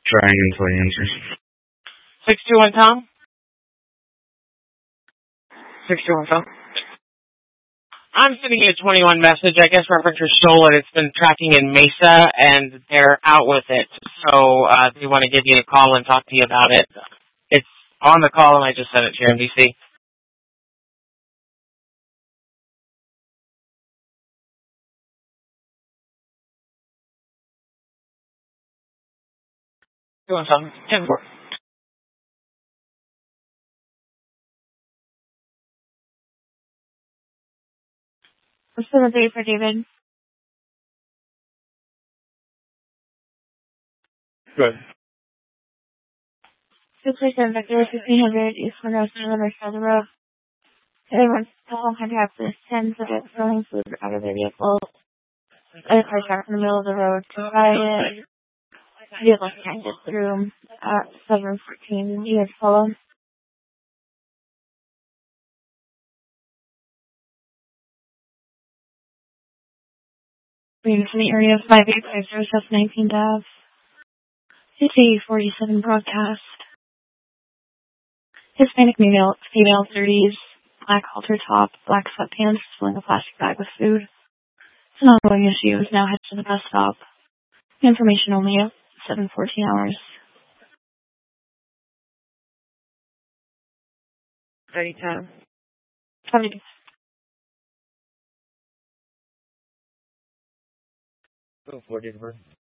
Trying until he answers. 621 Tom? 621 Tom? I'm sending you a 21 message. I guess reference was stolen. It's been tracking in Mesa, and they're out with it. So they want to give you a call and talk to you about it. It's on the call, and I just sent it to your NBC. Doing something. 10-4. What's the date for David? Good. 637 Vector 1500 East Monroe, North Side of the Road. Everyone's call contact with 10 subjects throwing food out of their vehicle. A car trapped in the middle of the road to riot. Vehicle can't get through at 7:14. You guys follow? Being from the area of 5850 South 19th Ave. It's a 47 broadcast. Hispanic female 30s, black halter top, black sweatpants, filling a plastic bag with food. It's an ongoing issue. Is now headed to the bus stop. Information only at 7:14 hours. 30-10. 20. Go for it, Edward.